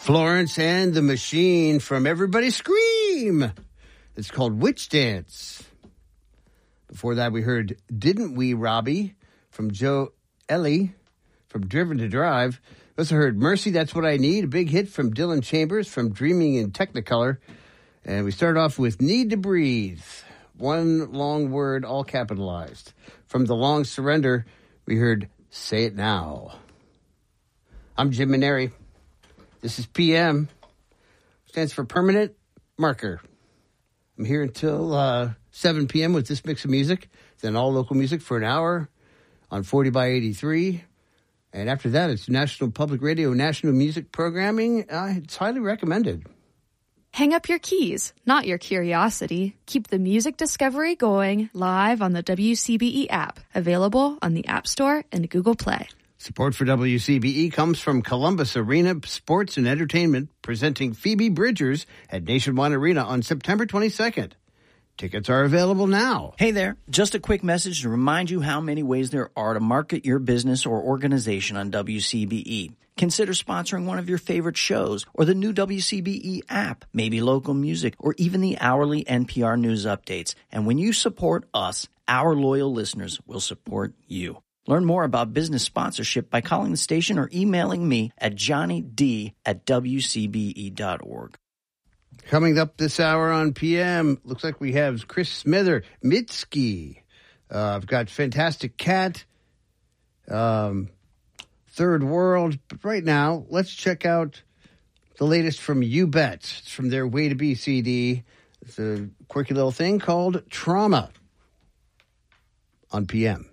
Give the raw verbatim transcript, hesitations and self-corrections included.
Florence and the Machine from Everybody Scream. It's called Witch Dance. Before that, we heard Didn't We, Robbie, from Joe Ellie from Driven to Drive. We also heard Mercy, That's What I Need, a big hit from Dylan Chambers from Dreaming in Technicolor. And we started off with Need to Breathe, one long word, all capitalized. From The Long Surrender, we heard Say It Now. I'm Jim Maneri. This is P M. Stands for Permanent Marker. I'm here until uh, seven p.m. with this mix of music, then all local music for an hour on forty by eighty-three. And after that, it's National Public Radio, National Music Programming. Uh, it's highly recommended. Hang up your keys, not your curiosity. Keep the music discovery going live on the W C B E app, available on the App Store and Google Play. Support for W C B E comes from Columbus Arena Sports and Entertainment, presenting Phoebe Bridgers at Nationwide Arena on September twenty-second. Tickets are available now. Hey there, just a quick message to remind you how many ways there are to market your business or organization on W C B E. Consider sponsoring one of your favorite shows or the new W C B E app, maybe local music, or even the hourly N P R news updates. And when you support us, our loyal listeners will support you. Learn more about business sponsorship by calling the station or emailing me at johnnyd at w c b e dot org. Coming up this hour on P M, looks like we have Chris Smither, Mitski. Uh, I've got Fantastic Cat, um, Third World. But right now, let's check out the latest from You Bet. It's from their Way to Be C D. It's a quirky little thing called Trauma on P M.